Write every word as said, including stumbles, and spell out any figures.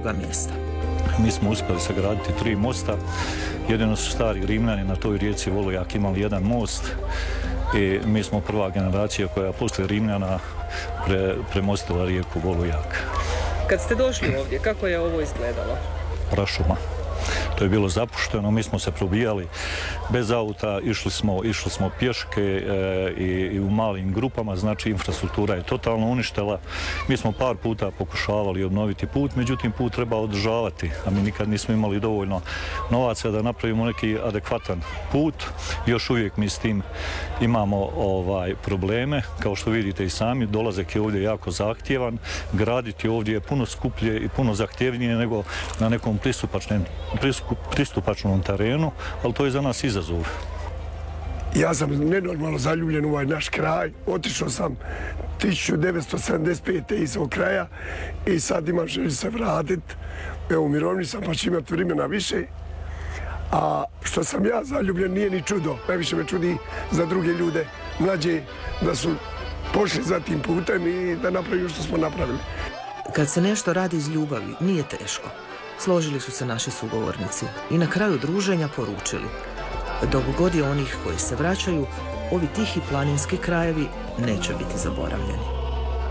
ovoga mjesta. Mi smo uspjeli sagraditi tri mosta. Jedino su stari Rimljani na toj rijeci Volujak imali jedan most i mi smo prva generacija koja je poslije Rimljana pre, premostila rijeku Volujak. Kad ste došli ovdje, kako je ovo izgledalo? Prašuma. To je bilo zapušteno, mi smo se probijali bez auta, išli smo, išli smo pješke e, i, i u malim grupama, znači infrastruktura je totalno uništila. Mi smo par puta pokušavali obnoviti put, međutim put treba održavati, a mi nikad nismo imali dovoljno novaca da napravimo neki adekvatan put. Još uvijek mi s tim imamo ovaj, probleme, kao što vidite i sami, dolazak je ovdje jako zahtjevan, graditi ovdje je puno skuplje i puno zahtjevnije nego na nekom pristupačnom pristupačnom terenu, ali to je za nas izazov. Ja sam nenormalno zaljubljen u ovaj naš kraj. Otišao sam tisuću devetsto sedamdeset pete iz ovog kraja i sad imam želju se vratiti. Evo, u mirovini sam, pa ću imati vremena više. A što sam ja zaljubljen nije ni čudo. Najviše me čudi za druge ljude, mlađe, da su pošli za tim putem i da napravimo što smo napravili. Kad se nešto radi iz ljubavi, nije teško. Složili su se naši sugovornici i na kraju druženja poručili: dok god je onih koji se vraćaju, ovi tihi planinski krajevi neće biti zaboravljeni.